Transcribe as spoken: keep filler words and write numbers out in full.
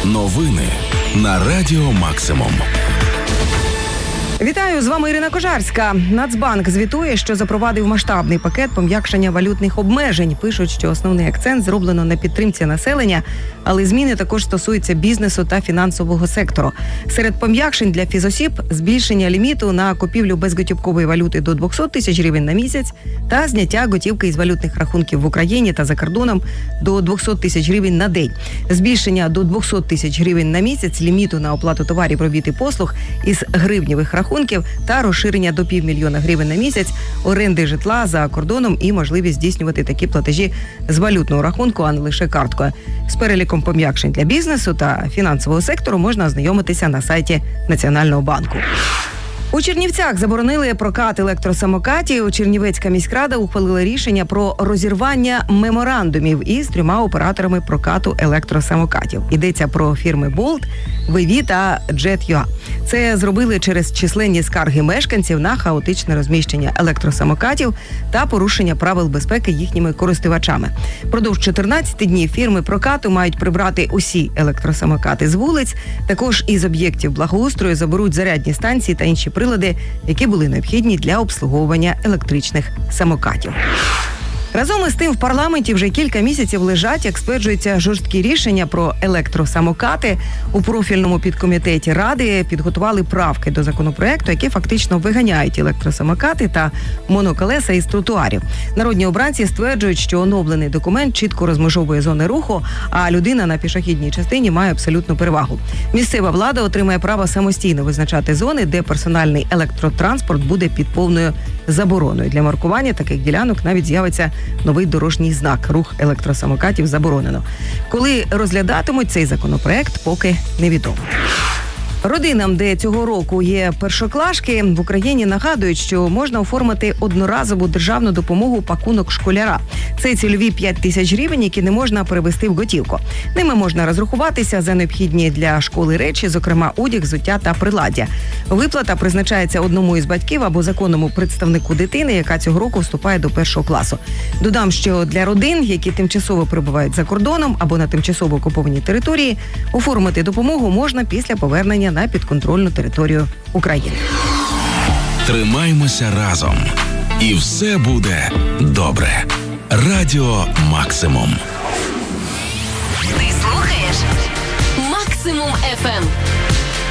Новини на Радіо Максимум. Вітаю, з вами Ірина Кожарська. Нацбанк звітує, що запровадив масштабний пакет пом'якшення валютних обмежень. Пишуть, що основний акцент зроблено на підтримці населення, але зміни також стосуються бізнесу та фінансового сектору. Серед пом'якшень для фізосіб – збільшення ліміту на купівлю безготівкової валюти до двісті тисяч гривень на місяць та зняття готівки із валютних рахунків в Україні та за кордоном до двісті тисяч гривень на день. Збільшення до двісті тисяч гривень на місяць ліміту на оплату товарів, робіт і послуг із гривневих рахунків та розширення до півмільйона гривень на місяць оренди житла за кордоном і можливість здійснювати такі платежі з валютного рахунку, а не лише карткою. З переліком пом'якшень для бізнесу та фінансового сектору можна ознайомитися на сайті Національного банку. У Чернівцях заборонили прокат електросамокатів. Чернівецька міськрада ухвалила рішення про розірвання меморандумів із трьома операторами прокату електросамокатів. Йдеться про фірми Bolt, ві ві та Jet.ua. Це зробили через численні скарги мешканців на хаотичне розміщення електросамокатів та порушення правил безпеки їхніми користувачами. Продовж чотирнадцяти днів фірми прокату мають прибрати усі електросамокати з вулиць. Також із об'єктів благоустрою заберуть зарядні станції та інші прилади, які були необхідні для обслуговування електричних самокатів. Разом із тим в парламенті вже кілька місяців лежать, як стверджується, жорсткі рішення про електросамокати. У профільному підкомітеті Ради підготували правки до законопроекту, які фактично виганяють електросамокати та моноколеса із тротуарів. Народні обранці стверджують, що оновлений документ чітко розмежовує зони руху, а людина на пішохідній частині має абсолютну перевагу. Місцева влада отримає право самостійно визначати зони, де персональний електротранспорт буде під повною забороною. Для маркування таких ділянок навіть з'явиться новий дорожній знак «Рух електросамокатів заборонено». Коли розглядатимуть цей законопроект, поки невідомо. Родинам, де цього року є першоклашки, в Україні нагадують, що можна оформити одноразову державну допомогу «Пакунок школяра». Це цільові п'ять тисяч гривень, які не можна перевести в готівку. Ними можна розрахуватися за необхідні для школи речі, зокрема одяг, взуття та приладдя. Виплата призначається одному із батьків або законному представнику дитини, яка цього року вступає до першого класу. Додам, що для родин, які тимчасово перебувають за кордоном або на тимчасово окупованій території, оформити допомогу можна після повернення на підконтрольну територію України. Тримаймося разом. І все буде добре. Радіо Максимум. Ти слухаєш Максимум еф ем.